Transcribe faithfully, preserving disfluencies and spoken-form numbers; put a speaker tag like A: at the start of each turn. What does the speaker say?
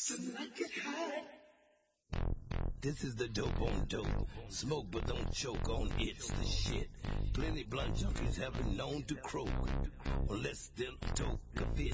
A: So I get high.
B: This is the dope on dope. Smoke but don't choke on it's the shit. Plenty blunt junkies have been known to croak. Unless they'll toke a fit.